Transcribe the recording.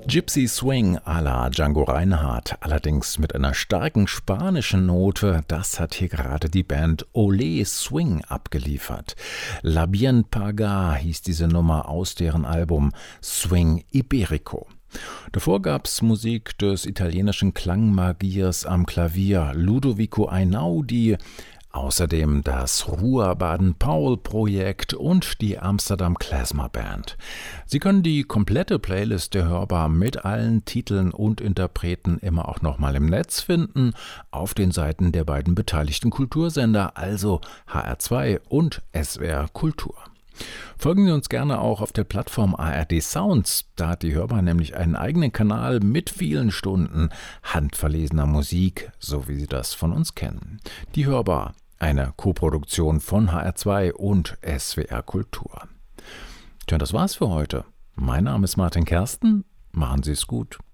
Gypsy Swing à la Django Reinhardt, allerdings mit einer starken spanischen Note, das hat hier gerade die Band Olé Swing abgeliefert. La Bien Paga hieß diese Nummer aus deren Album Swing Iberico. Davor gab's Musik des italienischen Klangmagiers am Klavier Ludovico Einaudi, außerdem das Ruhr Baden-Powell-Projekt und die Amsterdam Klezmer Band. Sie können die komplette Playlist der Hörbar mit allen Titeln und Interpreten immer auch nochmal im Netz finden, auf den Seiten der beiden beteiligten Kultursender, also HR2 und SWR Kultur. Folgen Sie uns gerne auch auf der Plattform ARD Sounds. Da hat die Hörbar nämlich einen eigenen Kanal mit vielen Stunden handverlesener Musik, so wie Sie das von uns kennen. Die Hörbar, eine Koproduktion von HR2 und SWR Kultur. Tja, das war's für heute. Mein Name ist Martin Kersten. Machen Sie es gut.